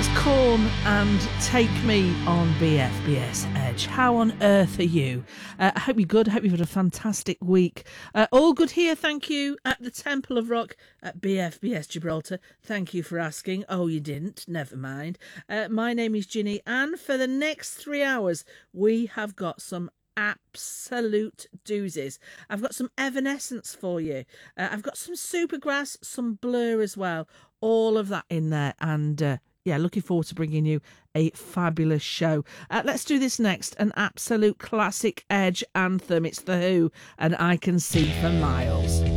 Corn and Take Me on BFBS Edge. How on earth are you? I hope you're good. I hope you've had a fantastic week. All good here, thank you, at the Temple of Rock at BFBS Gibraltar. Thank you for asking. Oh, you didn't? Never mind. My name is Ginny, and for the next 3 hours, we have got some absolute doozies. I've got some Evanescence for you. I've got some Supergrass, some Blur as well. All of that in there, and yeah, looking forward to bringing you a fabulous show. Let's do this next. An absolute classic Edge anthem. It's The Who and I Can See for Miles.